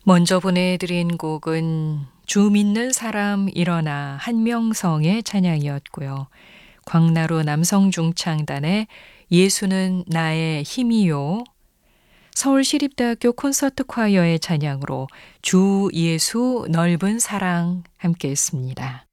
먼저 보내드린 곡은 주 믿는 사람 일어나 한명성의 찬양이었고요. 광나루 남성중창단의 예수는 나의 힘이요. 서울시립대학교 콘서트 콰이어의 찬양으로 주 예수 넓은 사랑 함께 했습니다.